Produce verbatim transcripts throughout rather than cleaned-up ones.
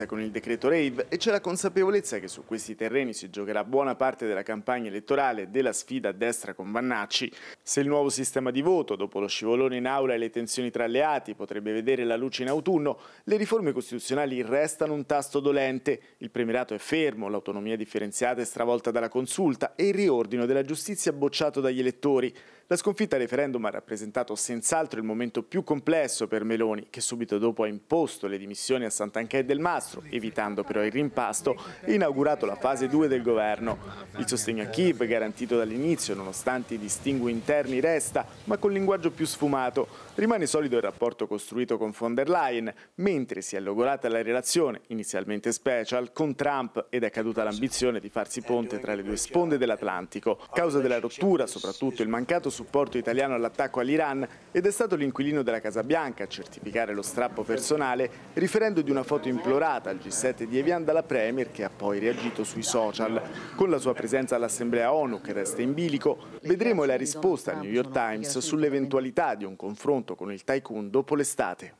con il decreto rave e c'è la consapevolezza che su questi terreni si giocherà buona parte della campagna elettorale e della sfida a destra con Vannacci. Se il nuovo sistema di voto, dopo lo scivolone in aula e le tensioni tra alleati, potrebbe vedere la luce in autunno, le riforme costituzionali restano un tasto dolente. Il premierato è fermo, l'autonomia differenziata è stravolta dalla consulta e il riordino della giustizia bocciato dagli elettori. La sconfitta al referendum ha rappresentato senz'altro il momento più complesso per Meloni, che subito dopo ha imposto le dimissioni a Santanchè del Mastro, evitando però il rimpasto, e inaugurato la fase due del governo. Il sostegno a Kiev, garantito dall'inizio, nonostante i distingui interni, resta, ma con linguaggio più sfumato. Rimane solido il rapporto costruito con von der Leyen, mentre si è logorata la relazione, inizialmente special, con Trump ed è caduta l'ambizione di farsi ponte tra le due sponde dell'Atlantico. Causa della rottura, soprattutto il mancato supporto italiano all'attacco all'Iran, ed è stato l'inquilino della Casa Bianca a certificare lo strappo personale, riferendo di una foto implorata al G sette di Evian dalla Premier, che ha poi reagito sui social. Con la sua presenza all'Assemblea ONU, che resta in bilico, vedremo la risposta al New York Times sull'eventualità di un confronto con il tycoon dopo l'estate.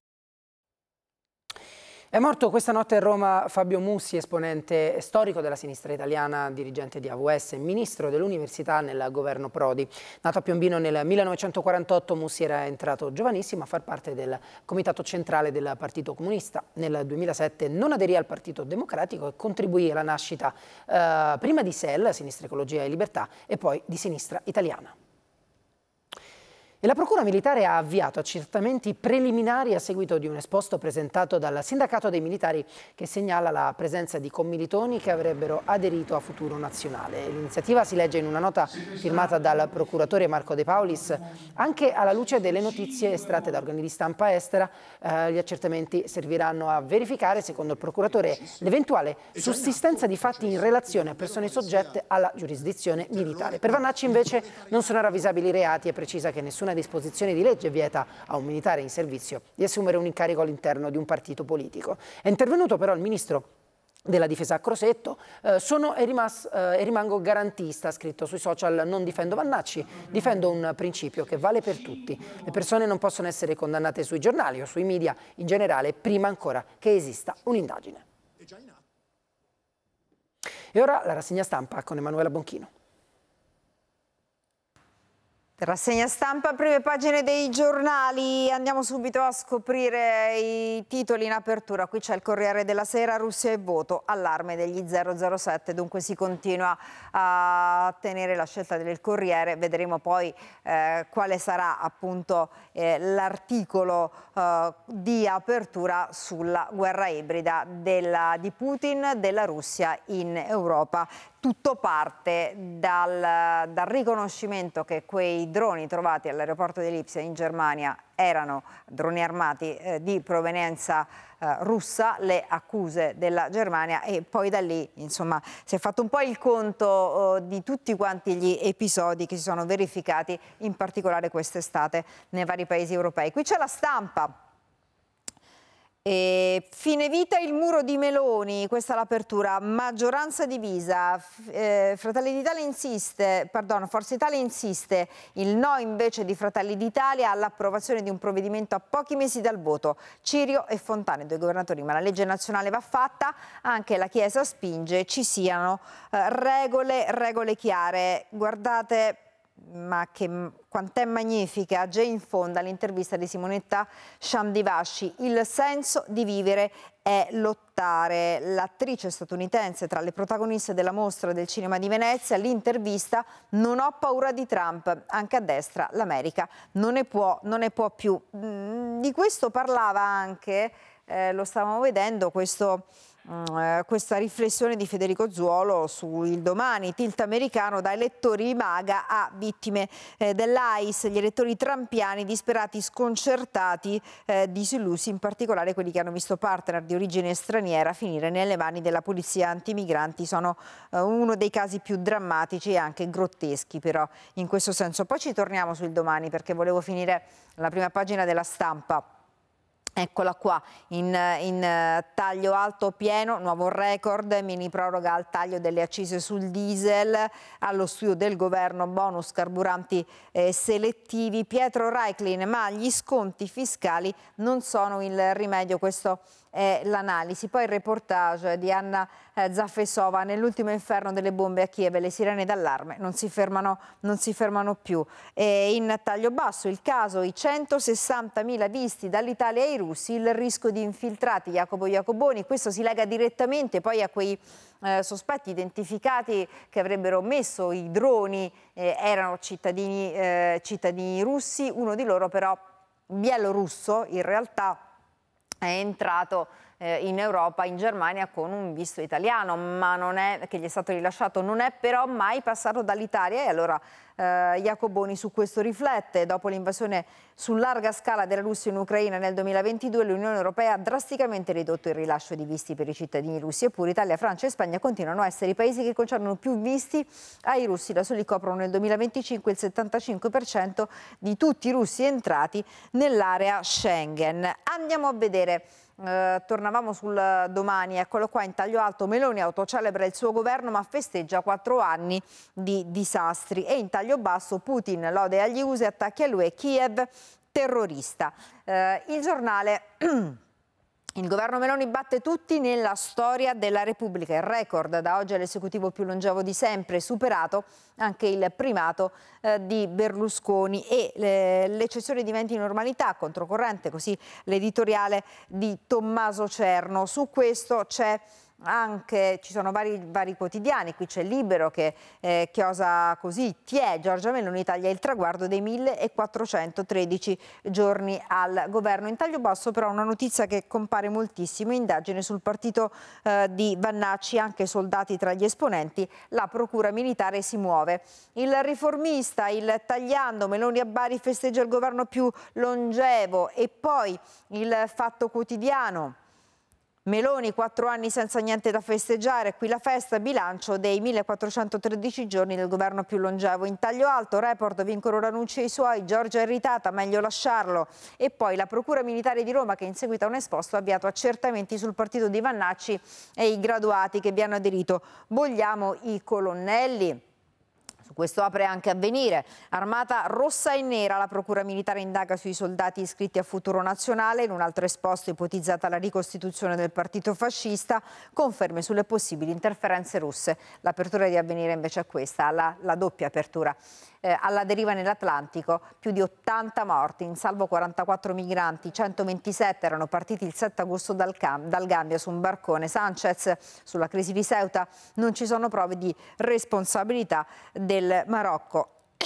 È morto questa notte a Roma Fabio Mussi, esponente storico della sinistra italiana, dirigente di A V S e ministro dell'università nel governo Prodi. Nato a Piombino nel millenovecentoquarantotto, Mussi era entrato giovanissimo a far parte del comitato centrale del Partito Comunista. Nel duemilasette non aderì al Partito Democratico e contribuì alla nascita eh, prima di S E L, Sinistra Ecologia e Libertà, e poi di Sinistra Italiana. E la Procura Militare ha avviato accertamenti preliminari a seguito di un esposto presentato dal Sindacato dei Militari che segnala la presenza di commilitoni che avrebbero aderito a Futuro Nazionale. L'iniziativa si legge in una nota firmata dal procuratore Marco De Paulis. Anche alla luce delle notizie estratte da organi di stampa estera, eh, gli accertamenti serviranno a verificare, secondo il procuratore, l'eventuale sussistenza di fatti in relazione a persone soggette alla giurisdizione militare. Per Vannacci invece non sono ravvisabili reati e precisa che nessuna disposizione di legge vieta a un militare in servizio di assumere un incarico all'interno di un partito politico. È intervenuto però il ministro della difesa a Crosetto. Eh, sono e, rimas, eh, e rimango garantista, ha scritto sui social, non difendo Vannacci, difendo un principio che vale per tutti. Le persone non possono essere condannate sui giornali o sui media in generale prima ancora che esista un'indagine. E ora la rassegna stampa con Emanuela Bonchino. Rassegna stampa, prime pagine dei giornali. Andiamo subito a scoprire i titoli in apertura. Qui c'è il Corriere della Sera, Russia e voto, allarme degli zero zero sette. Dunque si continua a tenere la scelta del Corriere. Vedremo poi eh, quale sarà appunto eh, l'articolo eh, di apertura sulla guerra ibrida della, di Putin, della Russia in Europa. Tutto parte dal, dal riconoscimento che quei droni trovati all'aeroporto di Lipsia in Germania erano droni armati eh, di provenienza eh, russa, le accuse della Germania, e poi da lì insomma si è fatto un po' il conto eh, di tutti quanti gli episodi che si sono verificati in particolare quest'estate nei vari paesi europei. Qui c'è La Stampa. E fine vita il muro di Meloni, questa è l'apertura, maggioranza divisa, eh, Fratelli d'Italia insiste, pardon, Forza Italia insiste, il no invece di Fratelli d'Italia all'approvazione di un provvedimento a pochi mesi dal voto. Cirio e Fontana, due governatori, ma la legge nazionale va fatta, anche la Chiesa spinge, ci siano eh, regole, regole chiare. Guardate, ma che quant'è magnifica Jane Fonda, l'intervista di Simonetta Shamdivasci. Il senso di vivere è lottare. L'attrice statunitense tra le protagoniste della mostra del cinema di Venezia, l'intervista: non ho paura di Trump, anche a destra l'America non ne può, non ne può più. Di questo parlava anche, eh, lo stavamo vedendo, questo... Uh, questa riflessione di Federico Zuolo su Il Domani, tilt americano da elettori MAGA a vittime eh, dell'I C E, gli elettori trumpiani disperati, sconcertati, eh, disillusi, in particolare quelli che hanno visto partner di origine straniera finire nelle mani della polizia antimigranti. Sono uh, uno dei casi più drammatici e anche grotteschi però in questo senso. Poi ci torniamo su Il Domani perché volevo finire la prima pagina della Stampa. Eccola qua, in, in taglio alto pieno, nuovo record, mini proroga al taglio delle accise sul diesel, allo studio del governo bonus carburanti eh, selettivi. Pietro Reiklin, ma gli sconti fiscali non sono il rimedio, questo è l'analisi. Poi il reportage di Anna eh, Zafesova, nell'ultimo inferno delle bombe a Kiev, le sirene d'allarme non si fermano, non si fermano più. E in taglio basso il caso, i centosessantamila visti dall'Italia ai russi, il rischio di infiltrati. Jacopo Iacoboni, questo si lega direttamente poi a quei eh, sospetti identificati che avrebbero messo i droni, eh, erano cittadini, eh, cittadini russi, uno di loro però bielorusso, in realtà è entrato eh, in Europa, in Germania, con un visto italiano, ma non è, che gli è stato rilasciato, non è però mai passato dall'Italia. E allora eh, Iacoboni su questo riflette. Dopo l'invasione su larga scala della Russia in Ucraina nel duemilaventidue, l'Unione Europea ha drasticamente ridotto il rilascio di visti per i cittadini russi, eppure Italia, Francia e Spagna continuano a essere i paesi che concedono più visti ai russi. Da soli coprono nel duemilaventicinque il settantacinque per cento di tutti i russi entrati nell'area Schengen. Andiamo a vedere. Eh, tornavamo sul Domani, eccolo qua in taglio alto: Meloni autocelebra il suo governo ma festeggia quattro anni di disastri. E in taglio basso: Putin lode agli U S, attacchi a lui e Kiev terrorista. Eh, il Giornale. Il governo Meloni batte tutti nella storia della Repubblica. Il record da oggi è l'esecutivo più longevo di sempre, superato anche il primato eh, di Berlusconi, e le, l'eccezione diventi normalità, controcorrente, così l'editoriale di Tommaso Cerno. Su questo c'è anche, ci sono vari, vari quotidiani, qui c'è Libero che eh, chiosa così: Tiè, Giorgia Meloni taglia il traguardo dei millequattrocentotredici giorni al governo. In taglio basso però una notizia che compare moltissimo: indagine sul partito eh, di Vannacci, anche soldati tra gli esponenti, la procura militare si muove. Il Riformista, il Tagliando, Meloni a Bari festeggia il governo più longevo. E poi il Fatto Quotidiano: Meloni, quattro anni senza niente da festeggiare, qui la festa, bilancio dei millequattrocentotredici giorni del governo più longevo. In taglio alto, Report, vincono Ranucci e i suoi, Giorgia è irritata, meglio lasciarlo. E poi la Procura Militare di Roma, che in seguito a un esposto ha avviato accertamenti sul partito di Vannacci e i graduati che vi hanno aderito. Vogliamo i colonnelli. Questo apre anche Avvenire. Armata rossa e nera, la Procura Militare indaga sui soldati iscritti a Futuro Nazionale. In un altro esposto ipotizzata la ricostituzione del partito fascista, conferme sulle possibili interferenze russe. L'apertura di Avvenire invece è questa, la, la doppia apertura. Eh, alla deriva nell'Atlantico, più di ottanta morti, in salvo quarantaquattro migranti, centoventisette erano partiti il sette agosto dal, Cam, dal Gambia su un barcone. Sanchez, sulla crisi di Ceuta non ci sono prove di responsabilità del Marocco.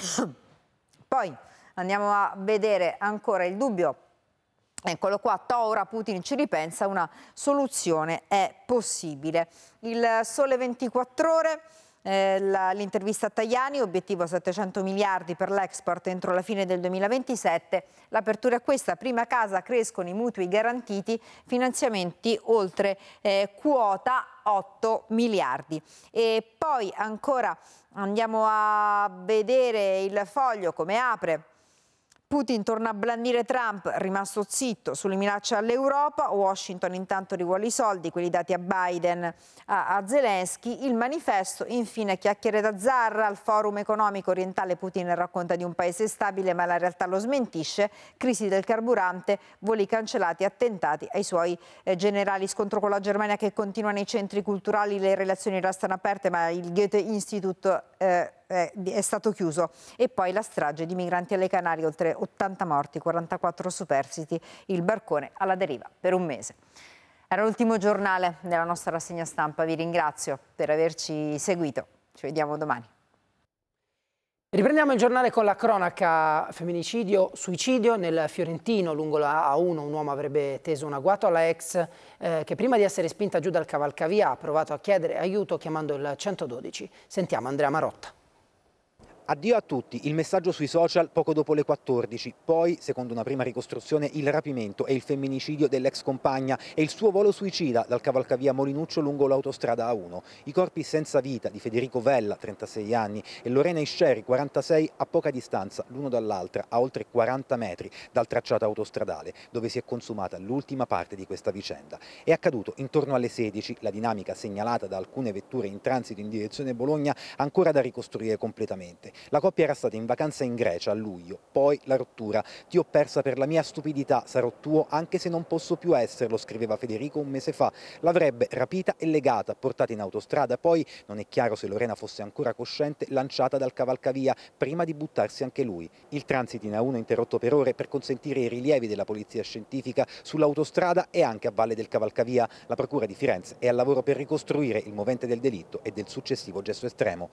Poi andiamo a vedere ancora il Dubbio. Eccolo qua: Tora, Putin ci ripensa, una soluzione è possibile. Il Sole ventiquattro Ore. Eh, la, l'intervista a Tajani: obiettivo settecento miliardi per l'export entro la fine del duemilaventisette. L'apertura è questa: prima casa, crescono i mutui garantiti, finanziamenti oltre eh, quota otto miliardi. E poi ancora andiamo a vedere il Foglio come apre. Putin torna a blandire Trump, rimasto zitto sulle minacce all'Europa. Washington intanto rivuole i soldi, quelli dati a Biden a, a Zelensky. Il Manifesto, infine, chiacchiere da zar. Al Forum economico orientale Putin racconta di un paese stabile, ma la realtà lo smentisce. Crisi del carburante, voli cancellati, attentati ai suoi eh, generali. Scontro con la Germania che continua nei centri culturali, le relazioni restano aperte, ma il Goethe Institut eh, è stato chiuso. E poi la strage di migranti alle Canarie, oltre ottanta morti, quarantaquattro superstiti, il barcone alla deriva per un mese. Era l'ultimo giornale della nostra rassegna stampa, vi ringrazio per averci seguito, ci vediamo domani. Riprendiamo il giornale con la cronaca: femminicidio, suicidio nel Fiorentino. Lungo la A uno un uomo avrebbe teso un agguato alla ex eh, che prima di essere spinta giù dal cavalcavia ha provato a chiedere aiuto chiamando il centododici. Sentiamo Andrea Marotta. Addio a tutti, il messaggio sui social poco dopo le quattordici, poi, secondo una prima ricostruzione, il rapimento e il femminicidio dell'ex compagna e il suo volo suicida dal cavalcavia Molinuccio lungo l'autostrada A uno. I corpi senza vita di Federico Vella, trentasei anni, e Lorena Isceri, quarantasei, a poca distanza l'uno dall'altra, a oltre quaranta metri dal tracciato autostradale, dove si è consumata l'ultima parte di questa vicenda. È accaduto intorno alle sedici, la dinamica segnalata da alcune vetture in transito in direzione Bologna ancora da ricostruire completamente. La coppia era stata in vacanza in Grecia a luglio, poi la rottura. Ti ho persa per la mia stupidità, sarò tuo anche se non posso più esserlo, scriveva Federico un mese fa. L'avrebbe rapita e legata, portata in autostrada, poi, non è chiaro se Lorena fosse ancora cosciente, lanciata dal cavalcavia, prima di buttarsi anche lui. Il transito in A uno interrotto per ore per consentire i rilievi della polizia scientifica sull'autostrada e anche a valle del cavalcavia. La procura di Firenze è al lavoro per ricostruire il movente del delitto e del successivo gesto estremo.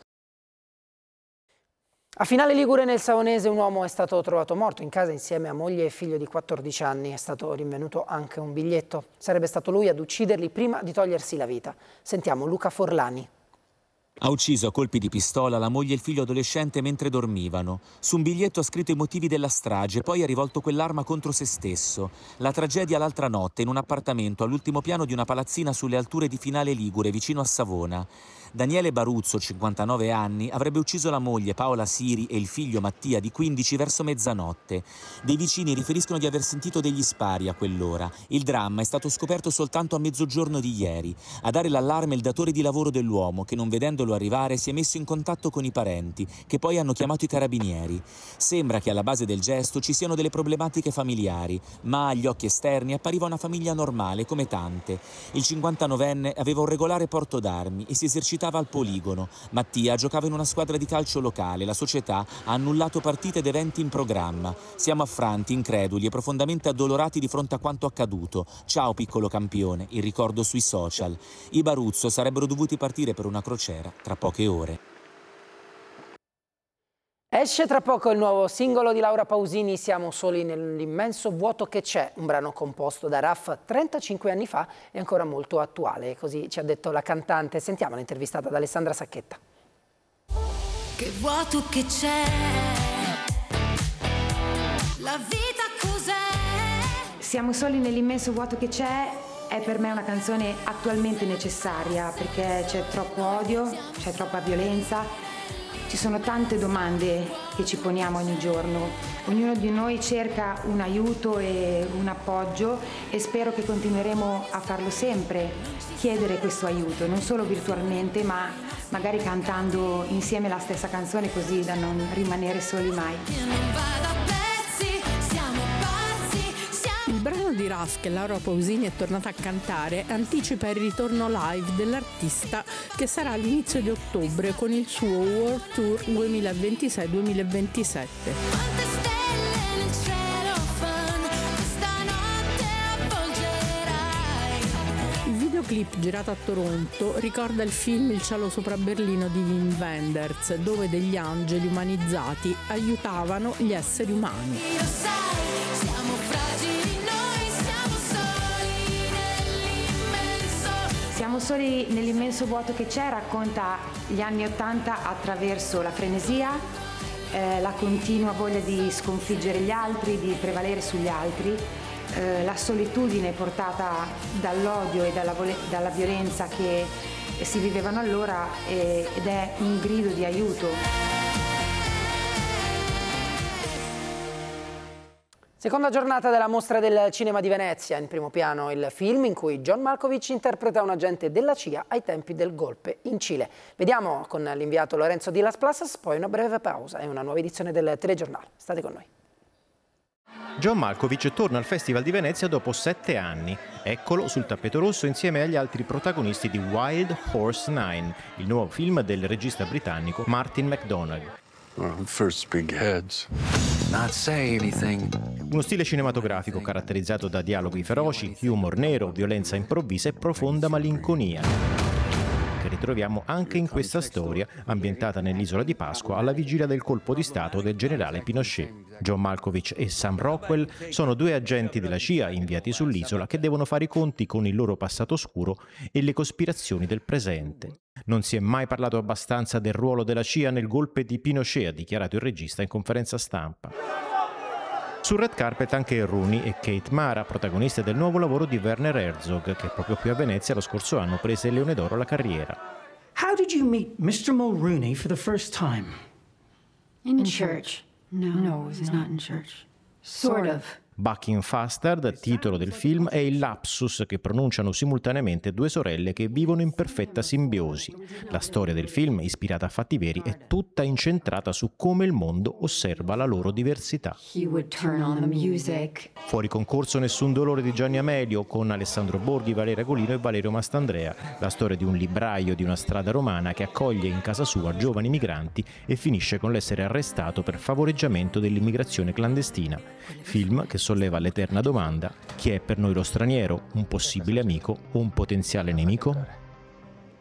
A Finale Ligure nel Savonese un uomo è stato trovato morto in casa insieme a moglie e figlio di quattordici anni. È stato rinvenuto anche un biglietto. Sarebbe stato lui ad ucciderli prima di togliersi la vita. Sentiamo Luca Forlani. Ha ucciso a colpi di pistola la moglie e il figlio adolescente mentre dormivano. Su un biglietto ha scritto i motivi della strage, poi ha rivolto quell'arma contro se stesso. La tragedia l'altra notte in un appartamento all'ultimo piano di una palazzina sulle alture di Finale Ligure, vicino a Savona. Daniele Baruzzo, cinquantanove anni, avrebbe ucciso la moglie Paola Siri e il figlio Mattia di quindici verso mezzanotte. Dei vicini riferiscono di aver sentito degli spari a quell'ora. Il dramma è stato scoperto soltanto a mezzogiorno di ieri. A dare l'allarme il datore di lavoro dell'uomo che, non vedendolo arrivare, si è messo in contatto con i parenti, che poi hanno chiamato i carabinieri. Sembra che alla base del gesto ci siano delle problematiche familiari, ma agli occhi esterni appariva una famiglia normale come tante. Il cinquantanovenne aveva un regolare porto d'armi e si esercitava al poligono. Mattia giocava in una squadra di calcio locale. La società ha annullato partite ed eventi in programma. Siamo affranti, increduli e profondamente addolorati di fronte a quanto accaduto. Ciao piccolo campione, il ricordo sui social. I Baruzzo sarebbero dovuti partire per una crociera tra poche ore. Esce tra poco il nuovo singolo di Laura Pausini, Siamo soli nell'immenso vuoto che c'è, un brano composto da Raff trentacinque anni fa e ancora molto attuale, così ci ha detto la cantante. Sentiamo l'intervistata da Alessandra Sacchetta. Che vuoto che c'è, la vita cos'è? Siamo soli nell'immenso vuoto che c'è è per me una canzone attualmente necessaria perché c'è troppo odio, c'è troppa violenza. Ci sono tante domande che ci poniamo ogni giorno. Ognuno di noi cerca un aiuto e un appoggio e spero che continueremo a farlo sempre, chiedere questo aiuto, non solo virtualmente, ma magari cantando insieme la stessa canzone così da non rimanere soli mai. Il brano di Raff che Laura Pausini è tornata a cantare anticipa il ritorno live dell'artista che sarà all'inizio di ottobre con il suo World Tour duemilaventisei duemilaventisette. Il videoclip girato a Toronto ricorda il film Il cielo sopra Berlino di Wim Wenders, dove degli angeli umanizzati aiutavano gli esseri umani. Siamo soli nell'immenso vuoto che c'è, racconta gli anni Ottanta attraverso la frenesia, eh, la continua voglia di sconfiggere gli altri, di prevalere sugli altri, eh, la solitudine portata dall'odio e dalla, dalla violenza che si vivevano allora eh, ed è un grido di aiuto. Seconda giornata della Mostra del Cinema di Venezia, in primo piano il film in cui John Malkovich interpreta un agente della C I A ai tempi del golpe in Cile. Vediamo con l'inviato Lorenzo Di Las Plasas, poi una breve pausa e una nuova edizione del telegiornale. State con noi. John Malkovich torna al Festival di Venezia dopo sette anni. Eccolo sul tappeto rosso insieme agli altri protagonisti di Wild Horse Nine, il nuovo film del regista britannico Martin McDonagh. Well, first big heads. Not say anything. Uno stile cinematografico caratterizzato da dialoghi feroci, humor nero, violenza improvvisa e profonda malinconia, che ritroviamo anche in questa storia ambientata nell'isola di Pasqua alla vigilia del colpo di stato del generale Pinochet. John Malkovich e Sam Rockwell sono due agenti della C I A inviati sull'isola che devono fare i conti con il loro passato oscuro e le cospirazioni del presente. Non si è mai parlato abbastanza del ruolo della C I A nel golpe di Pinochet, ha dichiarato il regista in conferenza stampa. Sul red carpet anche Rooney e Kate Mara, protagoniste del nuovo lavoro di Werner Herzog, che proprio qui a Venezia lo scorso anno prese il Leone d'Oro alla carriera. How did you meet mister Mulrooney for the first time? In, in church. church. No, no, it was no. not in church. Sort of. Bucking Faster, titolo del film, è il lapsus che pronunciano simultaneamente due sorelle che vivono in perfetta simbiosi. La storia del film, ispirata a fatti veri, è tutta incentrata su come il mondo osserva la loro diversità. Fuori concorso Nessun dolore di Gianni Amelio, con Alessandro Borghi, Valeria Golino e Valerio Mastandrea, la storia di un libraio di una strada romana che accoglie in casa sua giovani migranti e finisce con l'essere arrestato per favoreggiamento dell'immigrazione clandestina. Film che solleva l'eterna domanda: chi è per noi lo straniero? Un possibile amico o un potenziale nemico?